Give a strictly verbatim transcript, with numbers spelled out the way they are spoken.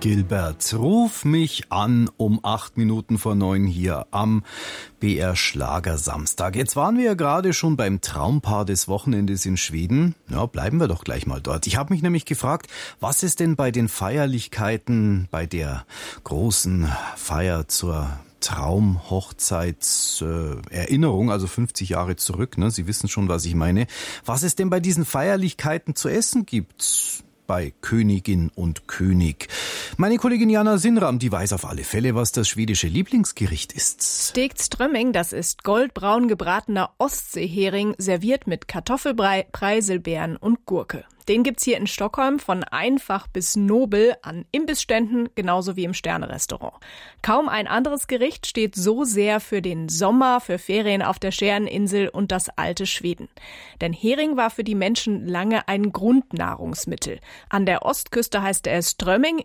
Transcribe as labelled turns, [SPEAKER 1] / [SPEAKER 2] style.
[SPEAKER 1] Gilbert, ruf mich an um acht Minuten vor neun hier am B R Schlager Samstag. Jetzt waren wir ja gerade schon beim Traumpaar des Wochenendes in Schweden. Ja, bleiben wir doch gleich mal dort. Ich habe mich nämlich gefragt, was ist denn bei den Feierlichkeiten, bei der großen Feier zur Traumhochzeitserinnerung, äh, also fünfzig Jahre zurück, ne? Sie wissen schon, was ich meine. Was es denn bei diesen Feierlichkeiten zu essen gibt? Bei Königin und König. Meine Kollegin Jana Sinram, die weiß auf alle Fälle, was das schwedische Lieblingsgericht ist.
[SPEAKER 2] Stekt Strömming, das ist goldbraun gebratener Ostseehering, serviert mit Kartoffelbrei, Preiselbeeren und Gurke. Den gibt's hier in Stockholm von einfach bis nobel an Imbissständen, genauso wie im Sterne-Restaurant. Kaum ein anderes Gericht steht so sehr für den Sommer, für Ferien auf der Schäreninsel und das alte Schweden. Denn Hering war für die Menschen lange ein Grundnahrungsmittel. An der Ostküste heißt er Strömming,